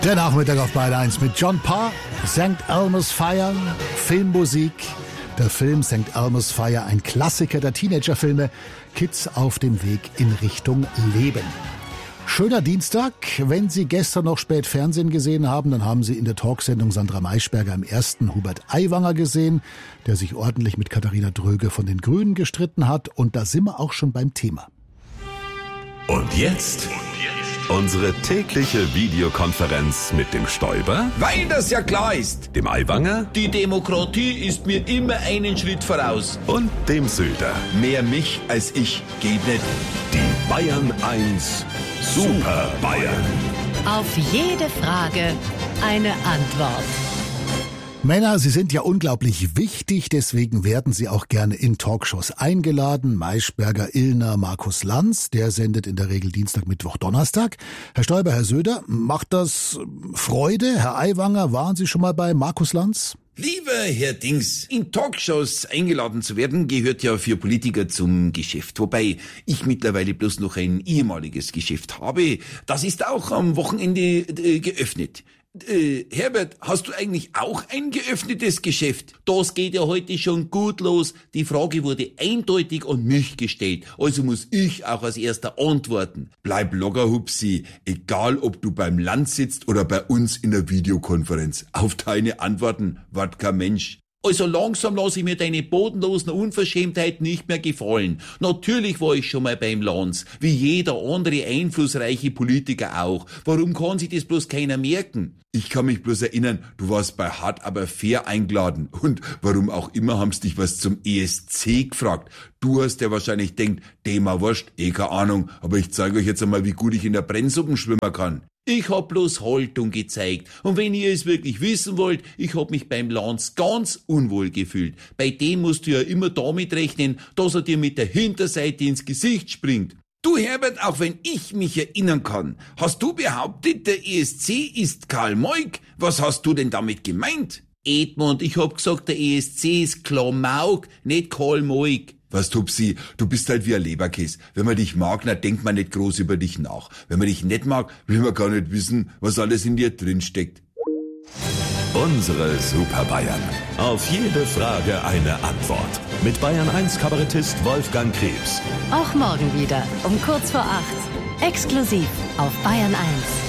Der Nachmittag auf Bayern 1 mit John Parr, St. Elmo's Fire, Filmmusik. Der Film St. Elmo's Fire, ein Klassiker der Teenagerfilme, Kids auf dem Weg in Richtung Leben. Schöner Dienstag. Wenn Sie gestern noch spät Fernsehen gesehen haben, dann haben Sie in der Talksendung Sandra Maischberger im ersten Hubert Aiwanger gesehen, der sich ordentlich mit Katharina Dröge von den Grünen gestritten hat. Und da sind wir auch schon beim Thema. Und jetzt unsere tägliche Videokonferenz mit dem Stoiber, Weil das ja klar ist. dem Aiwanger Die Demokratie ist mir immer einen Schritt voraus. und dem Söder. Mehr mich als ich geht nicht. Die Bayern 1 Super Bayern. Auf jede Frage eine Antwort. Männer, Sie sind ja unglaublich wichtig, deswegen werden Sie auch gerne in Talkshows eingeladen. Maischberger, Illner, Markus Lanz, der sendet in der Regel Dienstag, Mittwoch, Donnerstag. Herr Stoiber, Herr Söder, macht das Freude? Herr Aiwanger, waren Sie schon mal bei Markus Lanz? Lieber Herr Dings, in Talkshows eingeladen zu werden, gehört ja für Politiker zum Geschäft. Wobei ich mittlerweile bloß noch ein ehemaliges Geschäft habe. Das ist auch am Wochenende geöffnet. Herbert, hast du eigentlich auch ein geöffnetes Geschäft? Das geht ja heute schon gut los. Die Frage wurde eindeutig an mich gestellt, also muss ich auch als Erster antworten. Bleib locker, Hupsi, egal ob du beim Land sitzt oder bei uns in der Videokonferenz. Auf deine Antworten wart kein Mensch. Also langsam lasse ich mir deine bodenlosen Unverschämtheiten nicht mehr gefallen. Natürlich war ich schon mal beim Lanz, wie jeder andere einflussreiche Politiker auch. Warum kann sich das bloß keiner merken? Ich kann mich bloß erinnern, du warst bei Hart aber fair eingeladen. Und warum auch immer haben sie dich was zum ESC gefragt. Du hast ja wahrscheinlich denkt, Thema wurscht, keine Ahnung, aber ich zeige euch jetzt einmal, wie gut ich in der Brennsuppen schwimmen kann. Ich hab bloß Haltung gezeigt. Und wenn ihr es wirklich wissen wollt, ich hab mich beim Lanz ganz unwohl gefühlt. Bei dem musst du ja immer damit rechnen, dass er dir mit der Hinterseite ins Gesicht springt. Du Herbert, auch wenn ich mich erinnern kann, hast du behauptet, der ESC ist Karl Moik. Was hast du denn damit gemeint? Edmund, ich hab gesagt, der ESC ist Klamauk, nicht Karl Moik. Was, Tupsi, du bist halt wie ein Leberkäse. Wenn man dich mag, dann denkt man nicht groß über dich nach. Wenn man dich nicht mag, will man gar nicht wissen, was alles in dir drin steckt. Unsere Super Bayern. Auf jede Frage eine Antwort. Mit Bayern 1 Kabarettist Wolfgang Krebs. Auch morgen wieder um kurz vor 8. Exklusiv auf Bayern 1.